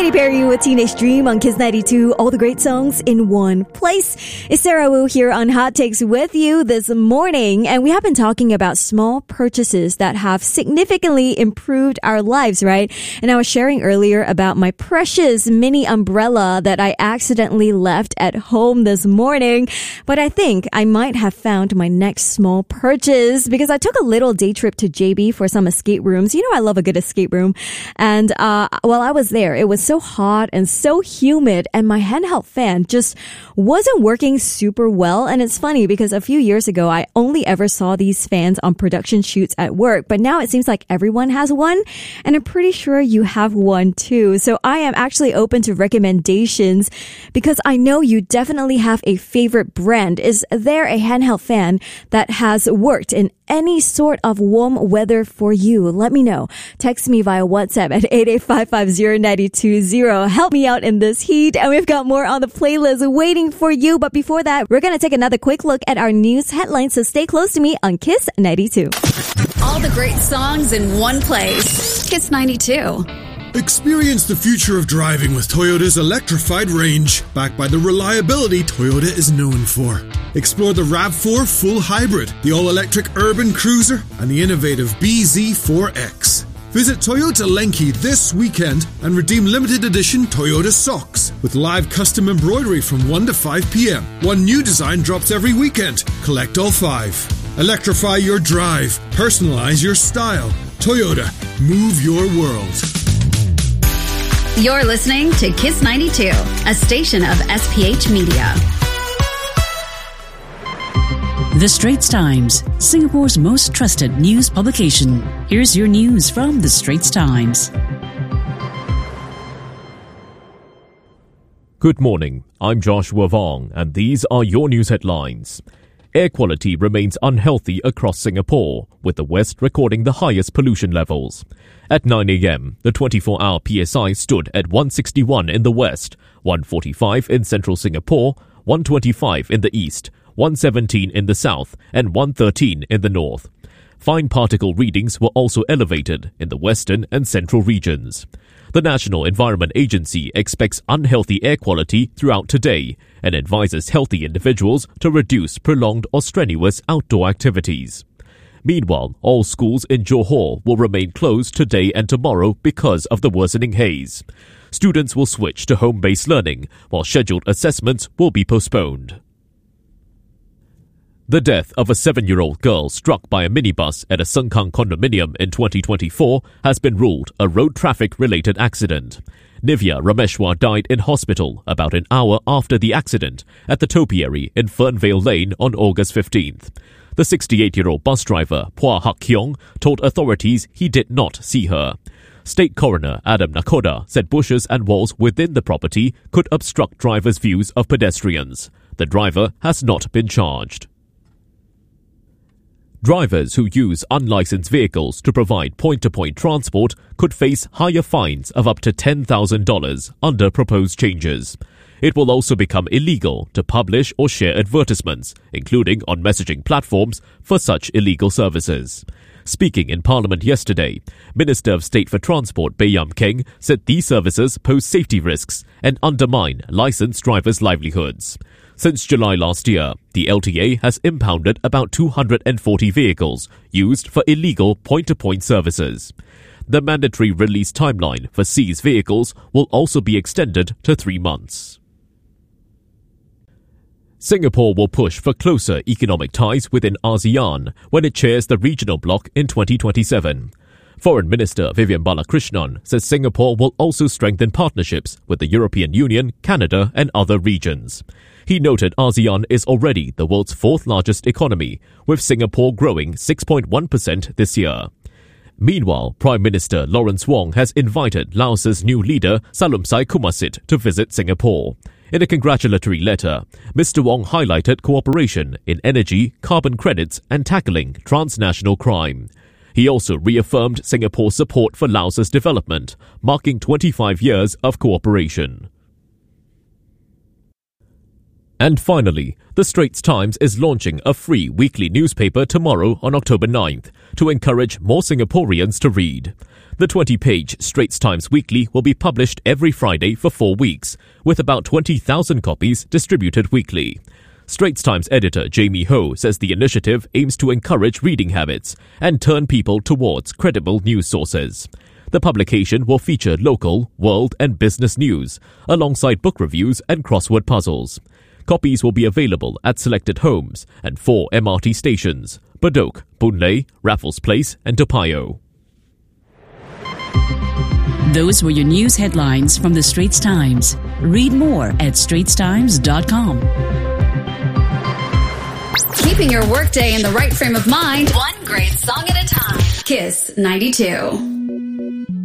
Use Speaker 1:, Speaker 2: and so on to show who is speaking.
Speaker 1: Katy Perry with Teenage Dream on Kiss 92. All the great songs in one place. It's Sarah Wu here on Hot Takes with you this morning. And we have been talking about small purchases that have significantly improved our lives, right? And I was sharing earlier about my precious mini umbrella that I accidentally left at home this morning. But I think I might have found my next small purchase because I took a little day trip to JB for some escape rooms. You know, I love a good escape room. And while I was there, it was so hot and so humid, and my handheld fan just wasn't working super well. And it's funny because a few years ago, I only ever saw these fans on production shoots at work, but now it seems like everyone has one, and I'm pretty sure you have one too. So I am actually open to recommendations because I know you definitely have a favorite brand. Is there a handheld fan that has worked in any sort of warm weather for you? Let me know. Text me via WhatsApp at 885509220. Help me out in this heat. And we've got more on the playlist waiting for you. But before that, we're going to take another quick look at our news headlines. So stay close to me on Kiss 92.
Speaker 2: All the great songs in one place. Kiss 92.
Speaker 3: Experience the future of driving with Toyota's electrified range, backed by the reliability Toyota is known for. Explore the RAV4 Full Hybrid, the all-electric urban cruiser, and the innovative BZ4X. Visit Toyota Lenki this weekend and redeem limited edition Toyota socks with live custom embroidery from 1 to 5 p.m. One new design drops every weekend. Collect all 5. Electrify your drive. Personalize your style. Toyota. Move your world.
Speaker 2: You're listening to Kiss 92, a station of SPH Media.
Speaker 4: The Straits Times, Singapore's most trusted news publication. Here's your news from The Straits Times.
Speaker 5: Good morning, I'm Joshua Vong, and these are your news headlines. Air quality remains unhealthy across Singapore, with the West recording the highest pollution levels. At 9 a.m., the 24-hour PSI stood at 161 in the West, 145 in central Singapore, 125 in the East, 117 in the South, and 113 in the North. Fine particle readings were also elevated in the western and central regions. The National Environment Agency expects unhealthy air quality throughout today and advises healthy individuals to reduce prolonged or strenuous outdoor activities. Meanwhile, all schools in Johor will remain closed today and tomorrow because of the worsening haze. Students will switch to home-based learning, while scheduled assessments will be postponed. The death of a 7-year-old girl struck by a minibus at a Sengkang condominium in 2024 has been ruled a road traffic-related accident. Nivya Rameshwar died in hospital about an hour after the accident at the topiary in Fernvale Lane on August 15th. The 68-year-old bus driver, Phua Hak Kyong, told authorities he did not see her. State Coroner Adam Nakhoda said bushes and walls within the property could obstruct drivers' views of pedestrians. The driver has not been charged. Drivers who use unlicensed vehicles to provide point-to-point transport could face higher fines of up to $10,000 under proposed changes. It will also become illegal to publish or share advertisements, including on messaging platforms, for such illegal services. Speaking in Parliament yesterday, Minister of State for Transport Baey Yam Keng said these services pose safety risks and undermine licensed drivers' livelihoods. Since July last year, the LTA has impounded about 240 vehicles used for illegal point-to-point services. The mandatory release timeline for seized vehicles will also be extended to 3 months. Singapore will push for closer economic ties within ASEAN when it chairs the regional bloc in 2027. Foreign Minister Vivian Balakrishnan says Singapore will also strengthen partnerships with the European Union, Canada and other regions. He noted ASEAN is already the world's 4th largest economy, with Singapore growing 6.1% this year. Meanwhile, Prime Minister Lawrence Wong has invited Laos's new leader Salumsai Kumasit to visit Singapore. In a congratulatory letter, Mr. Wong highlighted cooperation in energy, carbon credits and tackling transnational crime. He also reaffirmed Singapore's support for Laos's development, marking 25 years of cooperation. And finally, The Straits Times is launching a free weekly newspaper tomorrow on October 9th to encourage more Singaporeans to read. The 20-page Straits Times Weekly will be published every Friday for 4 weeks, with about 20,000 copies distributed weekly. Straits Times editor Jamie Ho says the initiative aims to encourage reading habits and turn people towards credible news sources. The publication will feature local, world and business news, alongside book reviews and crossword puzzles. Copies will be available at selected homes and 4 MRT stations: Bedok, Boon Lay, Raffles Place and Toa Payoh.
Speaker 4: Those were your news headlines from the Straits Times. Read more at straitstimes.com.
Speaker 2: Keeping your workday in the right frame of mind, one great song at a time. Kiss 92.